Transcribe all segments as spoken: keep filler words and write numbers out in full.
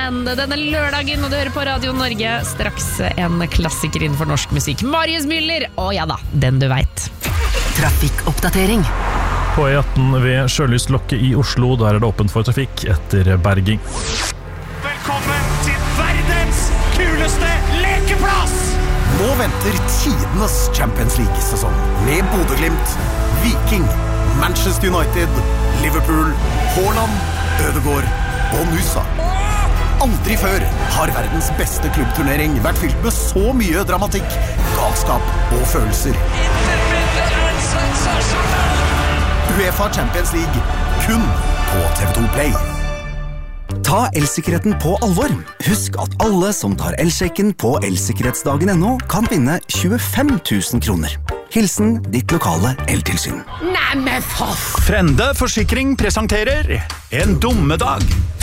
Band denne lørdagen, og du hører på Radio Norge. Straks en klassiker innenfor norsk musikk. Marius Müller, å ja da, den du vet. Trafikkoppdatering. På E atten ved Sjølystlokket i Oslo, der er det åpent for trafikk etter berging. Velkommen til verdens kuleste lekeplass! Nå venter tidenes Champions League-sesong med Bodø-Glimt, Viking, Manchester United, Liverpool, Haaland, Ødegaard og Nusa. Aldri før har verdens beste klubbturnering vært fylt med så mye dramatikk, galskap og følelser. UEFA Champions League, kun på T V to Play. Ta elsikkerheten på alvor. Husk at alle som tar elsjekken på elsikkerhetsdagen punktum no kan vinne tjuefem tusen kroner. Hilsen ditt lokale eltilsyn. Nei, men for... Frende Forsikring presenterer En dummedag.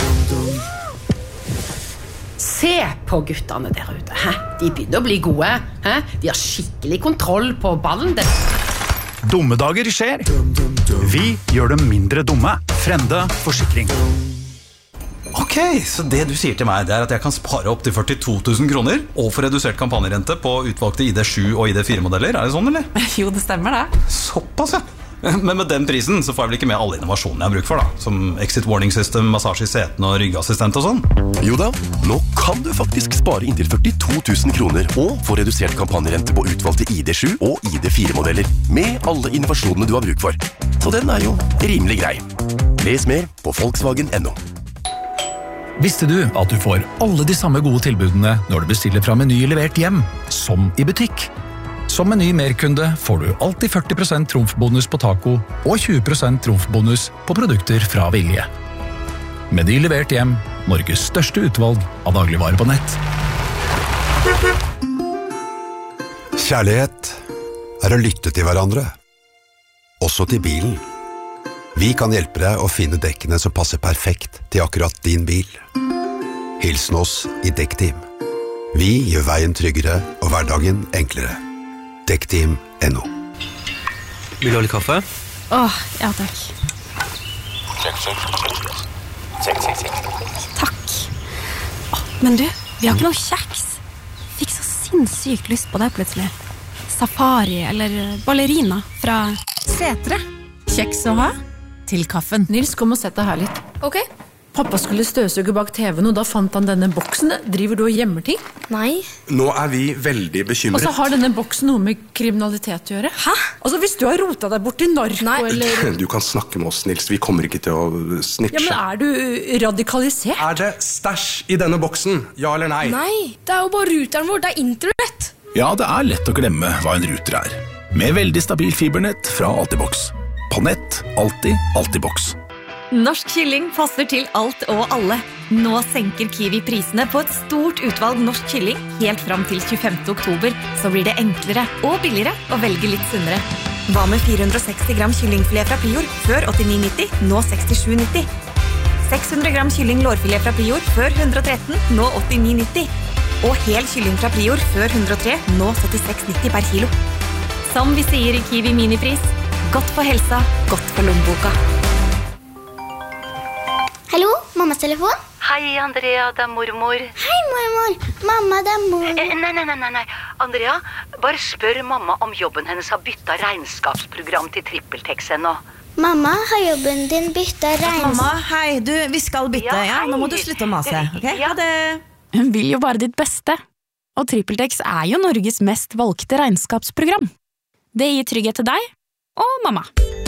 Se på guttene der ute. Hæ? De begynner å bli gode. Hæ? De har skikkelig kontroll på ballen. Dummedager skjer. Vi gjør dem mindre dumme. Frende Forsikring. Ok, så det du sier til meg, det er at jeg kan spare opp til førtito tusen kroner og få redusert kampanjerente på utvalgte I D sju og I D fire modeller. Er det sånn, eller? Jo, det stemmer det. Såpass, ja. Men med den prisen så får jeg vel ikke med alle innovasjonene jeg har bruk for, da. Som exit warning system, massasje I setene og ryggassistent og sånn. Jo da, nå kan du faktisk spare inntil førtito tusen kroner og få redusert kampanjerente på utvalgte I D sju og I D fire modeller med alle innovasjonene du har bruk for. Så den er jo rimelig grei. Les mer på Volkswagen punktum no. Visste du at du får alle de samme gode tilbudene når du bestiller fra Meny levert hjem, som I butikk? Som Meny merkunde får du alltid førti prosent trumfbonus på taco og tjue prosent trumfbonus på produkter fra Vilje. Meny levert hjem, Norges største utvalg av dagligvarer på nett. Kjærlighet er å lytte til hverandre, også til bilen. Vi kan hjelpe deg å finne dekkene som passer perfekt til akkurat din bil. Hilsen oss I Dekkteam. Vi gjør veien tryggere og hverdagen enklere. Dekkteam punktum no. Vil du ha litt kaffe? Åh, ja takk. Check, check. Check, check, check. Takk. Åh, men du, vi har ikke noe kjeks. Fikk så sinnssykt lyst på det plutselig. Safari eller ballerina fra Setre. Kjeks å ha? Til kaffen. Nils, kom og sett deg her litt. Ok. Pappa skulle støvsuge bak T V-en, og da fant han denne boksen. Driver du og gjemmer ting? Nei. Nå er vi veldig bekymret. Og så har denne boksen noe med kriminalitet å gjøre. Hæ? Altså, hvis du har rotet deg bort I narko, Nei. eller... Du kan snakke med oss, Nils. Vi kommer ikke til å snitche. Ja, men er du radikalisert? Er det stæsj I denne boksen? Ja eller nei? Nei, det er jo bare ruteren vår, det er internett. Ja, det er lett å glemme hva en router er. Med veldig stabil fibernett fra Altibox. På nett, alltid, Altibox. Norsk kylling passer til alt og alle. Nå senker Kiwi prisene på et stort utvalg norsk kylling helt fram til tjuefemte oktober, så blir det enklere og billigere å velge litt sunnere. Hva med fire hundre og seksti gram kyllingfilet fra Prior, før åttini nitti, nå sekstisju nitti. seks hundre gram kylling lårfilet fra Prior, før ett hundre og tretten, nå åttini nitti. Og hel kylling fra Prior, før ett hundre og tre, nå syttiseks nitti per kilo. Som vi sier I Kiwi minipris, godt for helsa, godt for lommeboka. Hallo, mammas telefon? Hei, Andrea, det er mormor. Hei, mormor. Mamma, det er mormor. Eh, nei, nei, nei, nei. Andrea, bare spør mamma om jobben hennes har byttet regnskapsprogram til TrippelTex ennå. Mamma, har jobben din byttet regnskap? Mamma, hei, du, vi skal bytte, ja, ja nå må du slutte å mase, ok? Ja, det... Hun vil jo bare ditt beste. Og TrippelTex er jo Norges mest valgte regnskapsprogram. Det gir trygghet til deg og mamma.